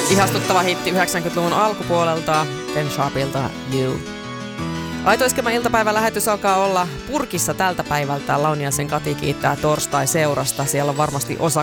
Ihastuttava hitti 90-luvun alkupuolelta Ken Sharpilta You. Aito Iskelmän iltapäivälähetys alkaa olla purkissa tältä päivältä. Launi ja sen Kati kiittää torstai-seurasta. Siellä on varmasti osa